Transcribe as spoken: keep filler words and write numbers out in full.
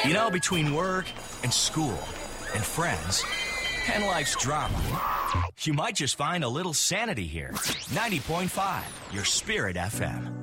You know, between work and school and friends and life's drama, you might just find a little sanity here. ninety point five, your Spirit F M.